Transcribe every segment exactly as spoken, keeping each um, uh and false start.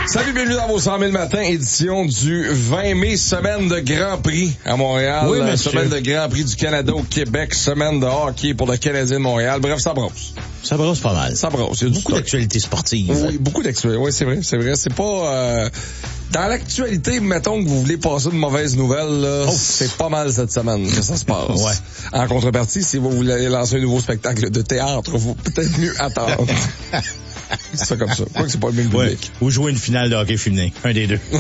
Salut, bienvenue dans vos cent mille matins, édition du vingt mai, semaine de Grand Prix à Montréal. Oui, monsieur. Semaine de Grand Prix du Canada au Québec, semaine de hockey pour le Canadien de Montréal. Bref, ça brosse. Ça brosse pas mal. Ça brosse. Il y a du beaucoup stock. d'actualités sportives. Oui, beaucoup d'actualités. Oui, c'est vrai, c'est vrai. C'est pas... Euh... Dans l'actualité, mettons que vous voulez passer de mauvaises nouvelles, là, oh. c'est pas mal cette semaine que ça se passe. Ouais. En contrepartie, si vous voulez lancer un nouveau spectacle de théâtre, vous peut-être mieux attendre. C'est ça comme ça. Quoi que c'est pas le même public. Ouais. Ou jouer une finale de hockey féminin. Un des deux.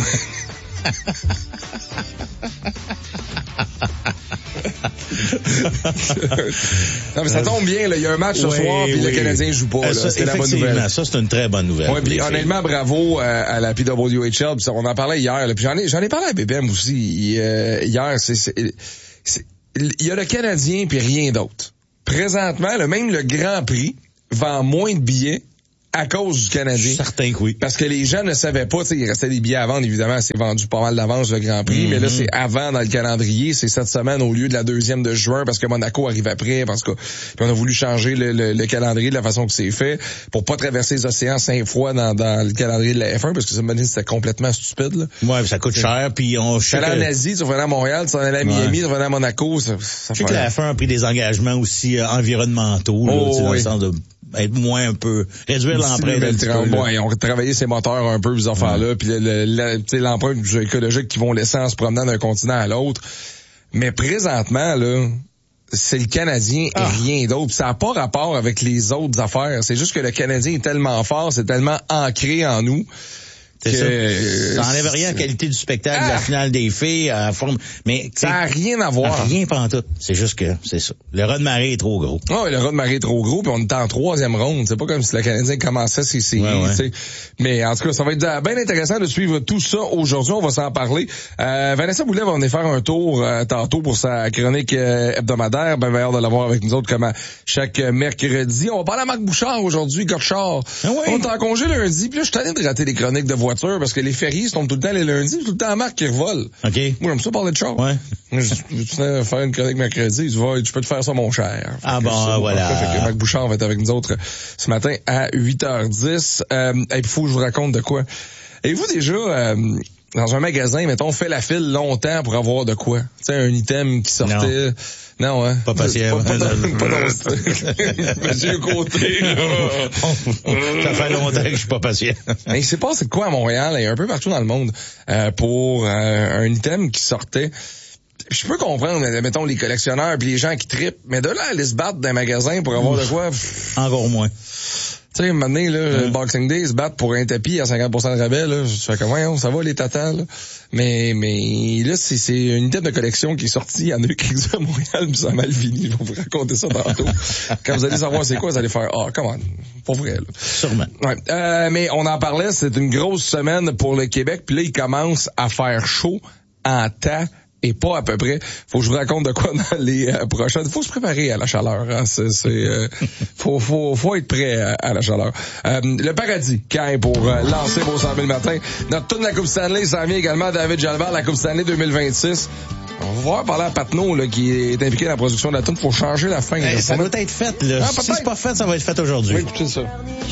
Non, mais ça tombe bien, là. Il y a un match ce oui, soir, puis oui. le Canadien joue pas, là. Ça, c'est la bonne nouvelle. Ça, c'est une très bonne nouvelle. Ouais, puis honnêtement, bravo à, à la P W H L. On en parlait hier, là. Puis j'en ai, j'en ai parlé à B B M aussi, euh, hier. C'est, c'est, c'est, il y a le Canadien puis rien d'autre. Présentement, là, même le Grand Prix vend moins de billets à cause du Canadien. Je suis certain que oui. Parce que les gens ne savaient pas, tu sais, il restait des billets à vendre, évidemment, c'est vendu pas mal d'avance le Grand Prix, mm-hmm. mais là, c'est avant dans le calendrier, c'est cette semaine au lieu de la deuxième de juin, parce que Monaco arrive après, parce que, puis on a voulu changer le, le, le calendrier de la façon que c'est fait, pour pas traverser les océans cinq fois dans, dans le calendrier de la F un, parce que ça me dit c'était complètement stupide, là. Ouais, ça coûte cher, puis on... Tu allais en Asie, tu revenais à Montréal, tu allais à Miami, ouais. tu revenais à Monaco, ça, ça Je sais que la F un a pris des engagements aussi euh, environnementaux, là, oh, dans oui. le sens de être moins un peu, réduire l'empreinte un petit peu. Ouais, ils ont travaillé ces moteurs un peu, ces affaires-là, puis le, le, le, l'empreinte écologique qu'ils vont laisser en se promenant d'un continent à l'autre. Mais présentement, là, c'est le Canadien et ah. rien d'autre. Ça n'a pas rapport avec les autres affaires. C'est juste que le Canadien est tellement fort, c'est tellement ancré en nous. C'est que, ça. Euh, ça enlève rien à la qualité du spectacle, ah. de la finale des filles, à la forme. Mais ça n'a rien à voir. Rien pantoute. C'est juste que c'est ça. Le raz de marée est trop gros. Oh, le raz de marée est trop gros, puis on est en troisième ronde. C'est pas comme si le Canadien commençait ses séries. Ouais, ouais. Mais en tout cas, ça va être bien intéressant de suivre tout ça aujourd'hui. On va s'en parler. Euh, Vanessa Boulet va venir faire un tour euh, tantôt pour sa chronique euh, hebdomadaire. Ben, ben, hâte de l'avoir avec nous autres comme à chaque mercredi. On va parler à Marc Bouchard aujourd'hui, Gotchard. Ah oui. On est en congé lundi, puis là, je suis allé de rater les chroniques de voiture parce que les ferries tombent tout le temps les lundis, tout le temps à Marc qui revole. OK. Moi, j'aime ça parler de char. Ouais. Je veux faire une chronique mercredi. Tu vois, tu peux te faire ça, mon cher. Fait ah bon, ça, voilà. Fait que Marc Bouchard va être avec nous autres ce matin à huit heures dix. Euh, et puis, faut que je vous raconte de quoi. Et vous déjà, euh, dans un magasin, mettons, fait la file longtemps pour avoir de quoi? Tu sais, un item qui sortait... Non. Non, hein? Pas patient. Pas, pas, dans, pas dans Monsieur Côté, là. Ça fait longtemps que je suis pas patient. Mais il s'est passé quoi à Montréal et un peu partout dans le monde euh, pour euh, un item qui sortait. Je peux comprendre, mettons, les collectionneurs puis les gens qui trippent, mais de là à aller se battre dans un magasin pour avoir Ouf. de quoi... Pff, encore moins. Tu sais, maintenant, là, mmh. le Boxing Day, se battre pour un tapis à cinquante pour cent de rabais, là, je fais comme, ouais, ça va, les tatas, là. Mais, mais, là, c'est, c'est une idée de collection qui est sortie, il y en a eu quelques-uns à Montréal, puis ça a mal fini. Je vais vous raconter ça tantôt. Quand vous allez savoir c'est quoi, vous allez faire, ah, oh, comment, pas vrai, là. Sûrement. Ouais. Euh, mais on en parlait, c'est une grosse semaine pour le Québec, puis là, il commence à faire chaud en temps. Et pas à peu près. Faut que je vous raconte de quoi dans les euh, prochaines. Faut se préparer à la chaleur. Hein. C'est, c'est euh, faut, faut, faut être prêt à, à la chaleur. Euh, le paradis, quand pour euh, lancer vos cent mille matins. Notre tourne de la Coupe Stanley s'en vient également. David Jalbert, la Coupe Stanley deux mille vingt-six. On va voir parler à Patnaud, là, qui est impliqué dans la production de la tourne. Faut changer la fin. Hey, là, ça doit être fait, là. Ah, si c'est pas fait, ça va être fait aujourd'hui. Oui, écoutez ça.